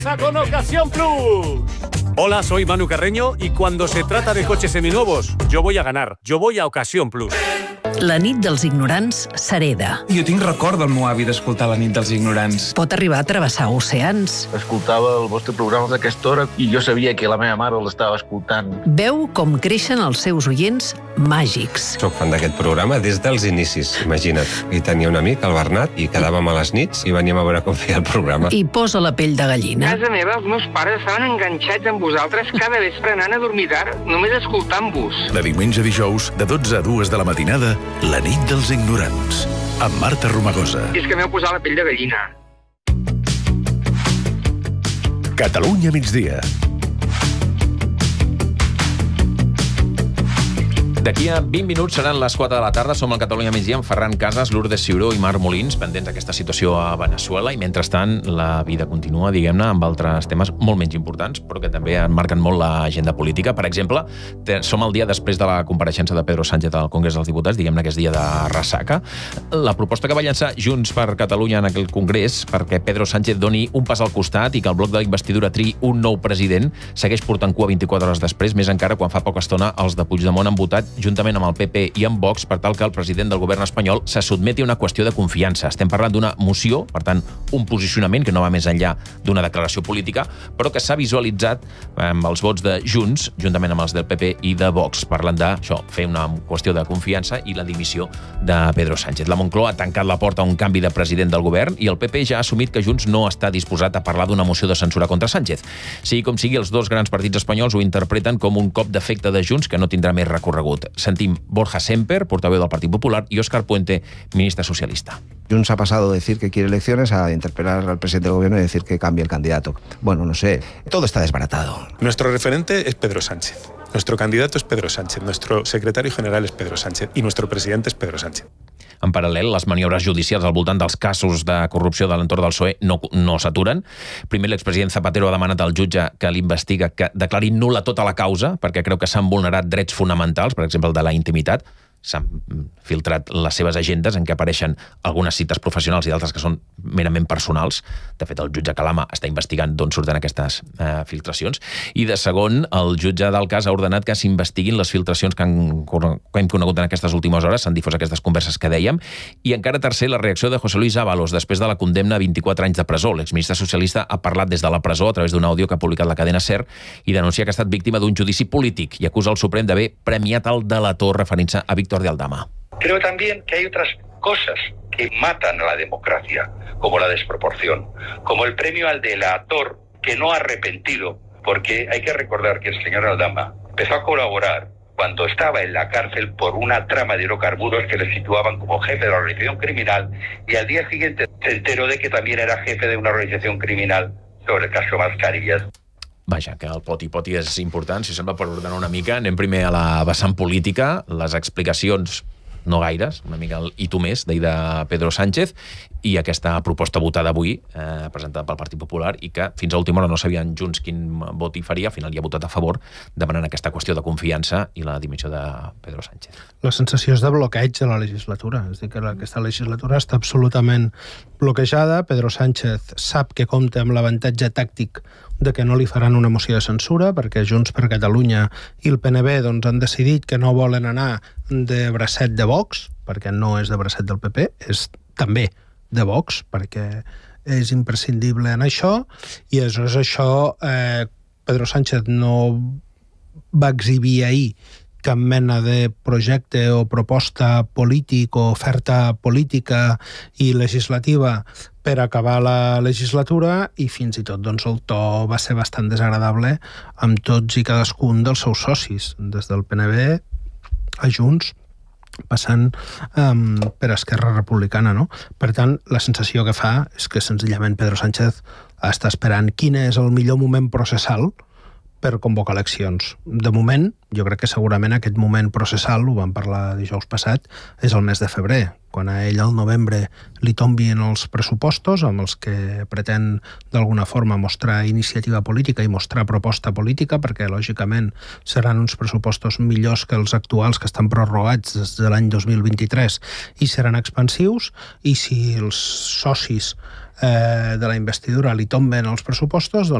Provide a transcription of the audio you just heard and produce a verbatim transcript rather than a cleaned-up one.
Con Ocasión Plus. Hola, soy Manu Carreño y cuando se trata de coches seminuevos, yo voy a ganar. Yo voy a Ocasión Plus. La nit dels ignorants s'hereda. Jo tinc record del meu avi d'escoltar La nit dels ignorants. Pot arribar a travessar oceans. Escoltava el vostre programa d'aquesta hora i jo sabia que la meva mare l'estava escoltant. Veu com creixen els seus oients màgics. Soc fan d'aquest programa des dels inicis, imagina't. I tenia un amic, el Bernat, i quedàvem a les nits i veníem a veure com feia el programa. I posa la pell de gallina. A casa meva, els meus pares estaven enganxats amb vosaltres cada vespre anant a dormir tard, només escoltant-vos. De diumenge a dijous, de dotze a dues de la matinada, La nit dels ignorants, amb Marta Romagosa. I és que m'heu posat la pell de gallina. Catalunya migdia. D'aquí a vint minuts seran les quatre de la tarda. Som al Catalunya migdia amb Ferran Casas, Lourdes Ciuró i Marc Molins, pendents d'aquesta situació a Veneçuela. I mentrestant, la vida continua, diguem-ne, amb altres temes molt menys importants, però que també marquen molt l'agenda política. Per exemple, som el dia després de la compareixença de Pedro Sánchez al Congrés dels Diputats, diguem-ne que és dia de ressaca. La proposta que va llançar Junts per Catalunya en aquell congrés perquè Pedro Sánchez doni un pas al costat i que el bloc de la investidura triï un nou president segueix portant cua vint-i-quatre hores després, més encara quan fa poca estona els de Puigdemont han votat juntament amb el P P i amb Vox per tal que el president del govern espanyol se sotmeti a una qüestió de confiança. Estem parlant d'una moció, per tant, un posicionament que no va més enllà d'una declaració política, però que s'ha visualitzat amb els vots de Junts, juntament amb els del P P i de Vox, parlant d'això, fer una qüestió de confiança i la dimissió de Pedro Sánchez. La Moncloa ha tancat la porta a un canvi de president del govern i el P P ja ha assumit que Junts no està disposat a parlar d'una moció de censura contra Sánchez. Sigui com sigui, els dos grans partits espanyols ho interpreten com un cop d'efecte de Junts que no tindrà més recorregut. Sentim Borja Semper, portaveu del Partit Popular, y Óscar Puente, ministra socialista. Junts ha pasado de decir que quiere elecciones a interpelar al presidente del gobierno y decir que cambie el candidato. Bueno, no sé, todo está desbaratado. Nuestro referente es Pedro Sánchez. Nuestro candidato es Pedro Sánchez. Nuestro secretario general es Pedro Sánchez. Y nuestro presidente es Pedro Sánchez. En paral·lel, les maniobres judicials al voltant dels casos de corrupció de l'entorn del P S O E no, no s'aturen. Primer, l'expresident Zapatero ha demanat al jutge que l'investiga que declari nul·la tota la causa perquè creu que s'han vulnerat drets fonamentals, per exemple, el de la intimitat. S'han filtrat les seves agendes en què apareixen algunes cites professionals i d'altres que són merament personals. De fet, el jutge Calama està investigant d'on surten aquestes eh, filtracions. I de segon, el jutge del cas ha ordenat que s'investiguin les filtracions que, han, que hem conegut en aquestes últimes hores, s'han difós aquestes converses que dèiem. I encara tercer, la reacció de José Luis Ábalos després de la condemna a vint-i-quatre anys de presó. L'exministre socialista ha parlat des de la presó a través d'un àudio que ha publicat la cadena SER i denuncia que ha estat víctima d'un judici polític i acusa el Suprem d'haver premiat el delator referint-se a Víctor de Aldama. Creo también que hay otras cosas que matan a la democracia, como la desproporción, como el premio al delator que no ha arrepentido, porque hay que recordar que el señor Aldama empezó a colaborar cuando estaba en la cárcel por una trama de hidrocarburos que le situaban como jefe de la organización criminal y al día siguiente se enteró de que también era jefe de una organización criminal sobre el caso Mascarillas. Vaja, que el poti-poti és important. Si sembla, per ordenar una mica, anem primer a la vessant política, les explicacions no gaires, una mica el i tu més d'ahir de Pedro Sánchez i aquesta proposta votada avui, eh, presentada pel Partit Popular i que fins a última hora no sabien Junts quin vot hi faria, al final hi ha votat a favor demanant aquesta qüestió de confiança i la dimissió de Pedro Sánchez. La sensació és de bloqueig de la legislatura, és a dir, que aquesta legislatura està absolutament bloquejada. Pedro Sánchez sap que compta amb l'avantatge tàctic de que no li faran una moció de censura perquè Junts per Catalunya i el P N B doncs, han decidit que no volen anar de bracet de Vox, perquè no és de bracet del P P, és també de Vox, perquè és imprescindible en això, i aleshores això eh, Pedro Sánchez no va exhibir ahir cap mena de projecte o proposta polític o oferta política i legislativa per acabar la legislatura i fins i tot doncs, el to va ser bastant desagradable amb tots i cadascun dels seus socis, des del P N B a Junts, passant um, per Esquerra Republicana, no? Per tant, la sensació que fa és que senzillament Pedro Sánchez està esperant quin és el millor moment processal per convocar eleccions. De moment, jo crec que segurament aquest moment processal, ho vam parlar dijous passat, és el mes de febrer, quan a ell al novembre li tombin els pressupostos amb els que pretén d'alguna forma mostrar iniciativa política i mostrar proposta política, perquè lògicament seran uns pressupostos millors que els actuals que estan prorrogats des de l'any dos mil vint-i-tres i seran expansius, i si els socis eh, de la investidura li tomben els pressupostos, doncs